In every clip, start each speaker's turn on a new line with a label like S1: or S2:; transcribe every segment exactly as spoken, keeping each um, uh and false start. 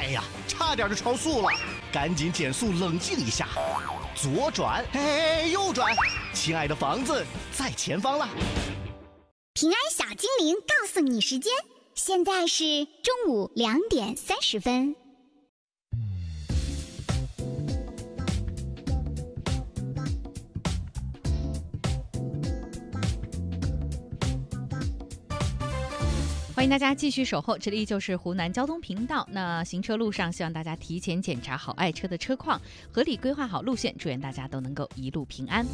S1: 哎呀，差点就超速了，赶紧减速冷静一下，左转，嘿，右转，亲爱的房子在前方了。
S2: 平安小精灵告诉你时间，现在是中午两点三十分。
S3: 欢迎大家继续守候，这里就是湖南交通频道。那行车路上，希望大家提前检查好爱车的车况，合理规划好路线，祝愿大家都能够一路平安。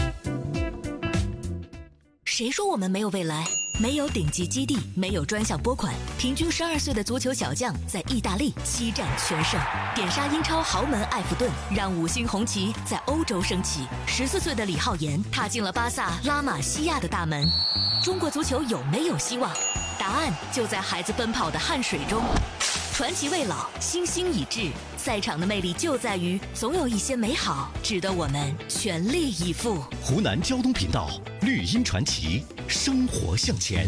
S4: 谁说我们没有未来？没有顶级基地，没有专项拨款，平均十二岁的足球小将在意大利七战全胜，点杀英超豪门埃弗顿，让五星红旗在欧洲升起。十四岁的李浩言踏进了巴萨拉玛西亚的大门。中国足球有没有希望？答案就在孩子奔跑的汗水中。传奇未老，星星已至。赛场的魅力就在于，总有一些美好值得我们全力以赴。
S1: 湖南交通频道，绿茵传奇，生活向前。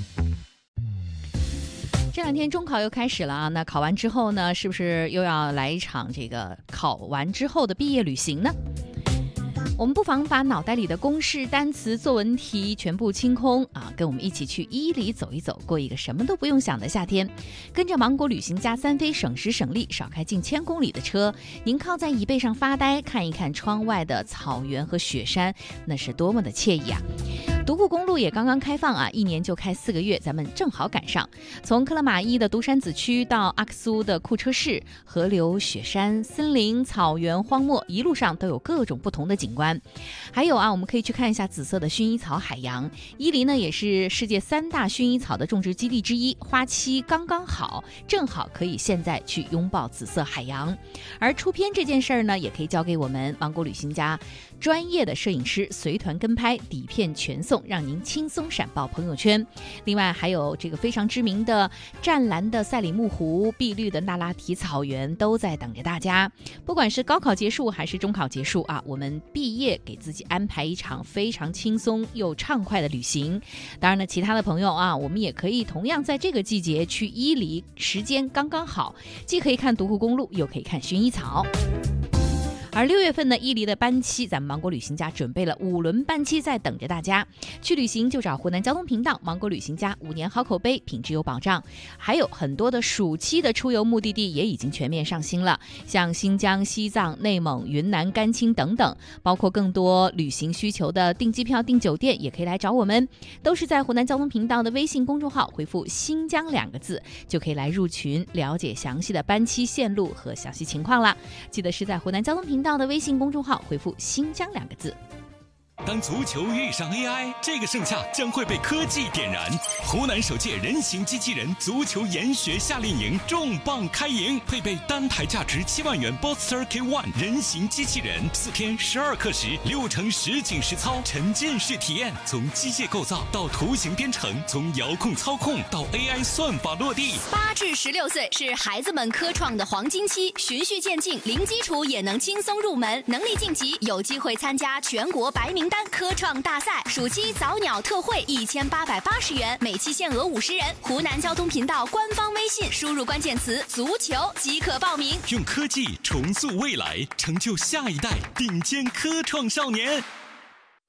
S3: 这两天中考又开始了啊，那考完之后呢，是不是又要来一场这个考完之后的毕业旅行呢？我们不妨把脑袋里的公式、单词、作文题全部清空啊，跟我们一起去伊犁走一走，过一个什么都不用想的夏天。跟着芒果旅行家三飞，省时省力，少开近千公里的车，您靠在椅背上发呆，看一看窗外的草原和雪山，那是多么的惬意啊！独库公路也刚刚开放啊，一年就开四个月，咱们正好赶上。从克勒玛依的独山子区到阿克苏的库车市，河流、雪山、森林、草原、荒漠，一路上都有各种不同的景观。还有啊，我们可以去看一下紫色的薰衣草海洋。伊犁呢，也是世界三大薰衣草的种植基地之一，花期刚刚好，正好可以现在去拥抱紫色海洋。而出片这件事儿呢，也可以交给我们芒果旅行家专业的摄影师随团跟拍，底片全送，让您轻松闪爆朋友圈。另外还有这个非常知名的湛蓝的赛里木湖、碧绿的那拉提草原都在等着大家。不管是高考结束还是中考结束啊，我们毕业给自己安排一场非常轻松又畅快的旅行。当然呢，其他的朋友啊，我们也可以同样在这个季节去伊犁，时间刚刚好，既可以看独库公路，又可以看薰衣草。而六月份呢，伊犁的班期，咱们芒果旅行家准备了五轮班期在等着大家。去旅行就找湖南交通频道，芒果旅行家五年好口碑，品质有保障。还有很多的暑期的出游目的地也已经全面上新了，像新疆、西藏、内蒙、云南、甘青等等，包括更多旅行需求的订机票、订酒店，也可以来找我们，都是在湖南交通频道的微信公众号回复新疆两个字，就可以来入群了解详细的班期线路和详细情况了。记得是在湖南交通频道到的微信公众号回复新疆两个字。
S5: 当足球遇上 A I， 这个盛夏将会被科技点燃。湖南首届人形机器人足球研学夏令营重磅开营，配备单台价值七万元 Boxster K 一 人形机器人，四天十二课时，六成实景实操，沉浸式体验，从机械构造到图形编程，从遥控操控到 A I 算法落地。
S4: 八至十六岁是孩子们科创的黄金期，循序渐进，零基础也能轻松入门，能力晋级有机会参加全国白名单科创大赛。暑期早鸟特惠一千八百八十元，每期限额五十人。湖南交通频道官方微信输入关键词足球即可报名。
S5: 用科技重塑未来，成就下一代顶尖科创少年。